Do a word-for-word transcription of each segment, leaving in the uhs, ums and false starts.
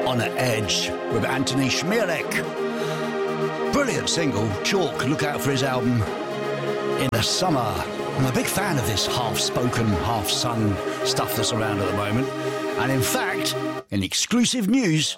On an Edge with Anthony Schmierek. Brilliant single. Chalk, look out for his album In the Summer. I'm a big fan of this half-spoken, half-sung stuff that's around at the moment. And in fact, in exclusive news,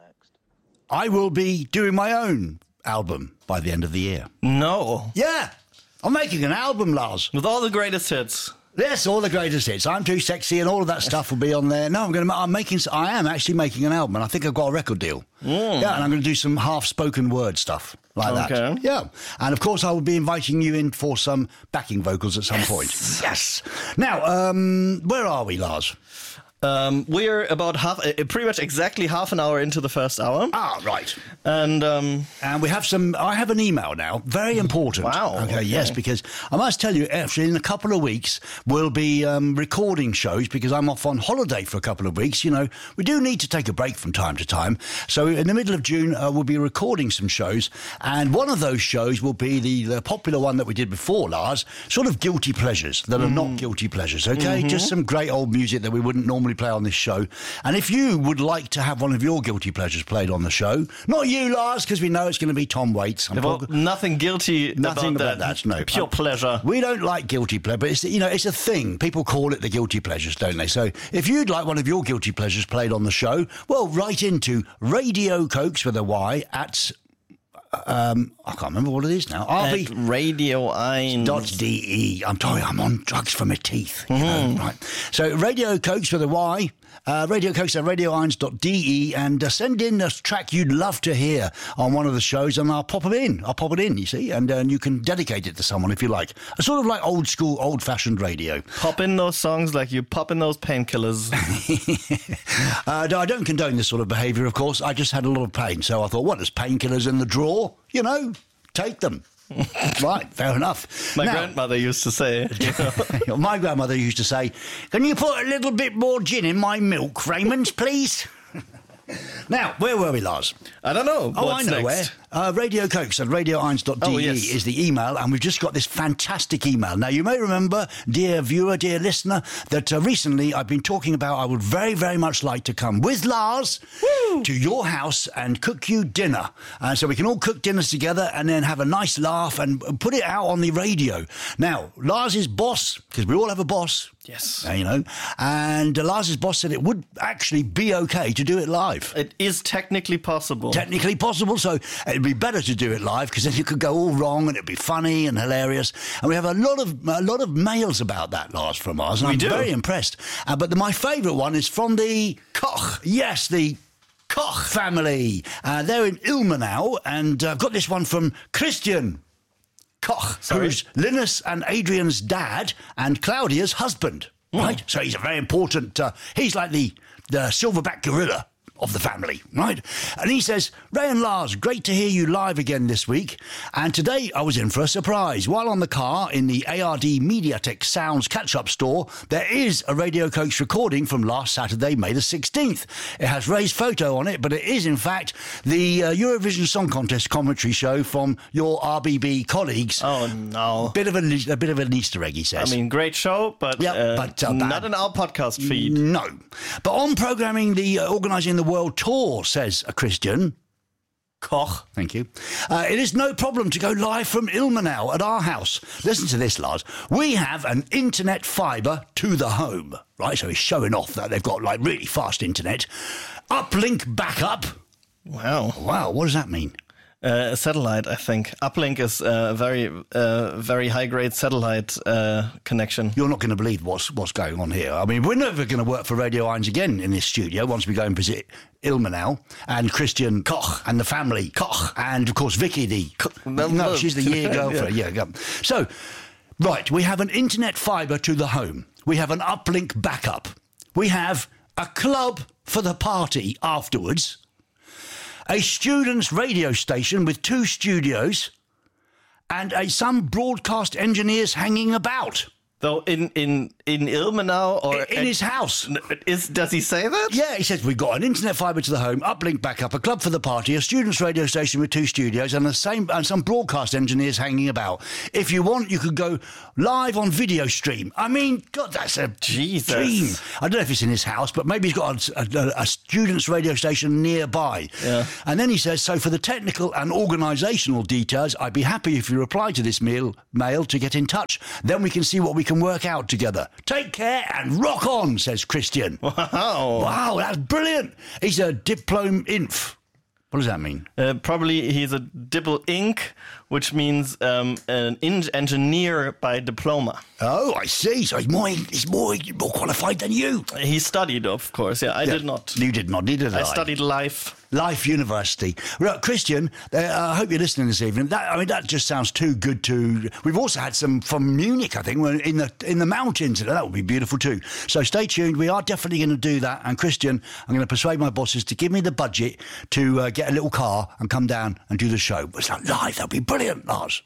I will be doing my own album by the end of the year. No. Yeah. I'm making an album, Lars. With all the greatest hits. Yes, all the greatest hits. I'm Too Sexy and all of that stuff will be on there. No, I'm going to. I'm making. I am actually making an album, and I think I've got a record deal. Mm. Yeah, and I'm going to do some half-spoken word stuff like okay. that. Yeah, and of course I will be inviting you in for some backing vocals at some yes. point. Yes. Now, um, where are we, Lars? Um, we're about half, uh, pretty much exactly half an hour into the first hour. Ah, right. And um, and we have some. I have an email now. Very important. Wow. Okay, okay. Yes, because I must tell you, actually, in a couple of weeks we'll be um, recording shows because I'm off on holiday for a couple of weeks. You know, we do need to take a break from time to time. So in the middle of June, uh, we'll be recording some shows, and one of those shows will be the, the popular one that we did before, Lars. Sort of guilty pleasures that are mm. not guilty pleasures. Okay, mm-hmm. Just some great old music that we wouldn't normally play on this show. And if you would like to have one of your guilty pleasures played on the show, not you, Lars, because we know it's going to be Tom Waits. Well, nothing guilty nothing about, about that. that. No, pure pleasure. We don't like guilty pleasure, but it's, you know, it's a thing. People call it the guilty pleasures, don't they? So if you'd like one of your guilty pleasures played on the show, well, write into Radio Cokes with a Y at. Um, I can't remember what it is now. R V Radio eins dot D E. I'm sorry, I'm on drugs for my teeth. You mm-hmm. know, right. So Radio Cokes with a Y, uh, Radio Cokes at radio eins dot D E, and uh, send in a track you'd love to hear on one of the shows, and I'll pop it in. I'll pop it in, you see, and, uh, and you can dedicate it to someone if you like. A sort of like old school, old fashioned radio. Pop in those songs like you pop in those painkillers. uh, I don't condone this sort of behaviour, of course. I just had a lot of pain, so I thought, what, there's painkillers in the drawer? You know, take them. Right, fair enough. My now, grandmother used to say. You know. My grandmother used to say, can you put a little bit more gin in my milk, Raymond, please? Now, where were we, Lars? I don't know. Oh, What's I know next? where. Uh, Radio Cokes at radio eins dot D E oh, yes. is the email, and we've just got this fantastic email. Now, you may remember, dear viewer, dear listener, that uh, recently I've been talking about I would very, very much like to come with Lars Woo! to your house and cook you dinner. Uh, so we can all cook dinners together and then have a nice laugh and put it out on the radio. Now, Lars's boss, because we all have a boss. Yes. Uh, you know, and uh, Lars's boss said it would actually be okay to do it live. It is technically possible. Technically possible, so it'd be better to do it live because then it could go all wrong and it'd be funny and hilarious. And we have a lot of a lot of mails about that, Lars, from ours. And we I'm do. very impressed. Uh, but the, my favourite one is from the Koch. Yes, the Koch family. Uh, they're in Ilmenau, and I've uh, got this one from Christian Koch, Sorry. who's Linus and Adrian's dad and Claudia's husband. Mm. Right? So he's a very important, uh, he's like the, the silverback gorilla of the family, right? And he says, Ray and Lars, great to hear you live again this week. And today I was in for a surprise. While on the car in the A R D MediaTek Sounds catch-up store, there is a Radio Cokes recording from last Saturday, May the sixteenth. It has Ray's photo on it, but it is, in fact, the uh, Eurovision Song Contest commentary show from your R B B colleagues. Oh, no. Bit of a, a bit of an Easter egg, he says. I mean, great show, but, yeah, uh, but uh, not in our podcast feed. No. But on programming the uh, organising the World Tour, says a Christian Koch, thank you, uh, it is no problem to go live from Ilmenau at our house. Listen to this, Lars. We have an internet fibre to the home, right? So he's showing off that they've got like really fast internet. Uplink backup. Wow. Wow, what does that mean? Uh, a satellite, I think. Uplink is a very, uh, very high-grade satellite uh, connection. You're not going to believe what's what's going on here. I mean, we're never going to work for Radio eins again in this studio once we go and visit Ilmenau and Christian Koch and the family Koch and, of course, Vicky the... No, no she's the year girlfriend. yeah. yeah, yeah. So, right, we have an internet fibre to the home. We have an uplink backup. We have a club for the party afterwards. A student's radio station with two studios and a, some broadcast engineers hanging about. Though in in in Ilmenau or In his house. is does he say that? Yeah, he says, we've got an internet fibre to the home, uplink backup, a club for the party, a students' radio station with two studios, and the same and some broadcast engineers hanging about. If you want, you could go live on video stream. I mean, God, that's a Jesus. dream. I don't know if it's in his house, but maybe he's got a, a, a students' radio station nearby. Yeah. And then he says, so for the technical and organisational details, I'd be happy if you reply to this mail, mail to get in touch. Then we can see what we can work out together. Take care and rock on, says Christian. Wow. Wow, that's brilliant. He's a diplom inf. What does that mean? Uh, probably he's a Dipl Inc, which means um, an in- engineer by diploma. Oh, I see. So he's more, he's more, more qualified than you. He studied, of course. Yeah, I Yeah. did not. You did not. Neither did I. I studied life. Life University. Right, Christian, uh, I hope you're listening this evening. That, I mean, that just sounds too good to... We've also had some from Munich, I think, in the in the mountains. That would be beautiful too. So stay tuned. We are definitely going to do that. And Christian, I'm going to persuade my bosses to give me the budget to uh, get a little car and come down and do the show. It's like live. That would be brilliant, Lars.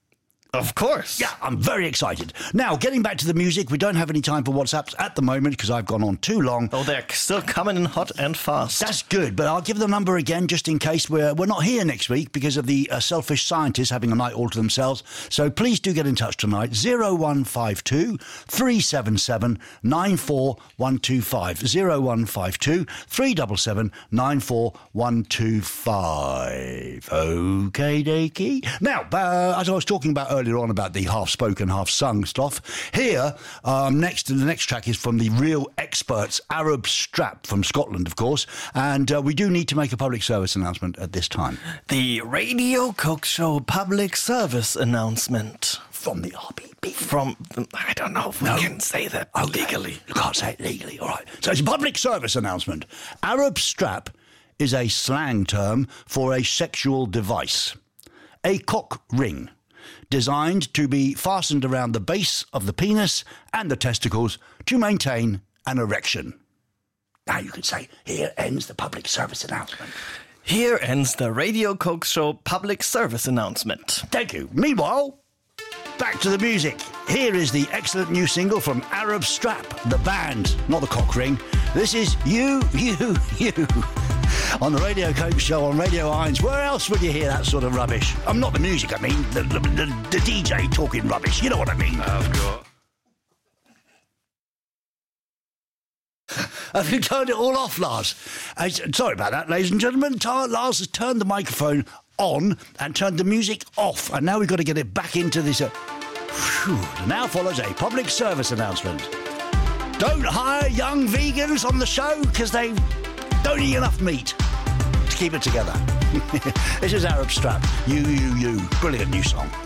Of course. Yeah, I'm very excited. Now, getting back to the music, we don't have any time for WhatsApps at the moment because I've gone on too long. Oh, they're still coming in hot and fast. That's good, but I'll give the number again just in case we're we're not here next week because of the uh, selfish scientists having a night all to themselves. So please do get in touch tonight. zero one five two, three seven seven, nine four one two five. zero one five two, three seven seven, nine four one two five. Okay, dokey. Now, uh, as I was talking about earlier on about the half-spoken, half-sung stuff, here, um, next the next track is from the real experts, Arab Strap from Scotland, of course, and uh, we do need to make a public service announcement at this time. The Radio Coke Show public service announcement. From the R B B. From, I don't know if we No. can say that Oh, legally. You can't say it legally, all right. So it's a public service announcement. Arab Strap is a slang term for a sexual device. A cock ring, designed to be fastened around the base of the penis and the testicles to maintain an erection. Now you could say, here ends the public service announcement. Here ends the Radio Coke Show public service announcement. Thank you. Meanwhile, back to the music. Here is the excellent new single from Arab Strap, the band, not the cock ring. This is You, You, You. On the Radio Coke Show on Radio Hines. Where else would you hear that sort of rubbish? I'm um, not the music, I mean, the, the, the, the D J talking rubbish. You know what I mean? I've got... Have you turned it all off, Lars? Uh, sorry about that, ladies and gentlemen. Tar- Lars has turned the microphone on and turned the music off. And now we've got to get it back into this. Uh, whew. Now follows a public service announcement. Don't hire young vegans on the show because they don't eat enough meat to keep it together. This is Arab Strap. You, you, you. Brilliant new song.